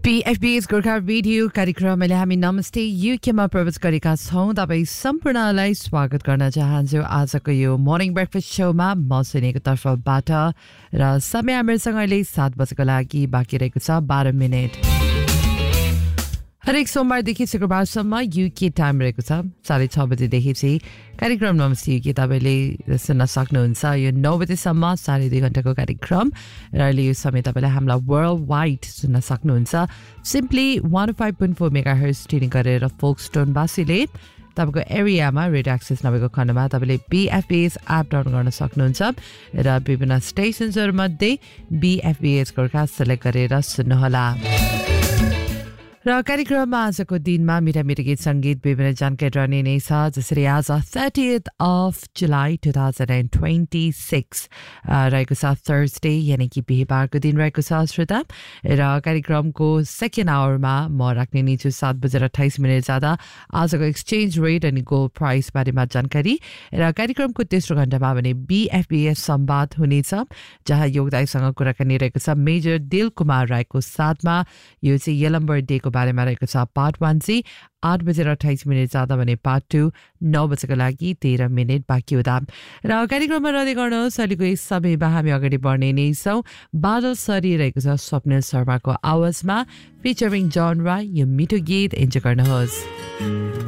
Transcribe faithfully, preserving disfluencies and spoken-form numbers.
बीएफबीएस Gorkha radio कार्यक्रमले हामी नमस्ते युकेमा प्रवेश गरेका छौँ। तपाईँ सम्पूर्णलाई स्वागत गर्न चाहन्छु आजको यो मर्निङ ब्रेकफास्ट शोमा म सुनेको तर्फबाट र समय हामीसँग अहिले सात बजेको लागि बाँकी रहेको छ बाह्र मिनट। हरेक सोमबारदेखि शुक्रबारसम्म युके टाइम रहेको छ साढे छ बजेदेखि चाहिँ कार्यक्रम नमस्ते युके तपाईँले सुन्न सक्नुहुन्छ। यो नौ बजेसम्म साढे दुई घन्टाको कार्यक्रम र अहिले यो समय तपाईँले हामीलाई वर्ल्ड वाइड सुन्न सक्नुहुन्छ। Simply one five point four mega hertz tuning गरेर फोक्सटोनवासीले तपाईँको एरियामा रेडियो एक्सेस नभएको खण्डमा तपाईँले बीएफबीएस एप डाउनलोड गर्न सक्नुहुन्छ र विभिन्न स्टेसन्सहरूमध्ये बीएफबीएस गोर्खा सेलेक्ट गरेर सुन्नुहोला। र कार्यक्रममा आजको दिनमा मिठा मिठा गीत सङ्गीत विभिन्न जानकारी रहने नै छ। जसरी आज thirtieth of July two thousand and twenty six रहेको छ थर्सडे यानि कि बिहिबारको दिन रहेको छ श्रोता। र कार्यक्रमको सेकेन्ड आवरमा म राख्ने नै छु सात बजेर अठाइस मिनट जाँदा आजको एक्सचेन्ज रेट अनि गोल्ड प्राइस बारेमा जानकारी। र कार्यक्रमको तेस्रो घण्टामा भने बीएफबीएस संवाद हुनेछ जहाँ योगदायीसँग कुराकानी रहेको छ मेजर दिल कुमार राईको साथमा। यो चाहिँ यलम्बर डेको बारेमा रहेको छ पार्ट वान चाहिँ आठ बजेर अठाइस मिनट जाँदा भने पार्ट टू नौ बजेको लागि तेह्र मिनट बाँकी हुँदा। र कार्यक्रममा रहँदै गर्नुहोस् अहिलेको यस समयमा हामी अगाडि बढ्ने नै छौँ। बादल सरिरहेको छ स्वप्निल शर्माको आवाजमा फिचरिङ जन राई। यो मिठो गीत इन्जोय गर्नुहोस्।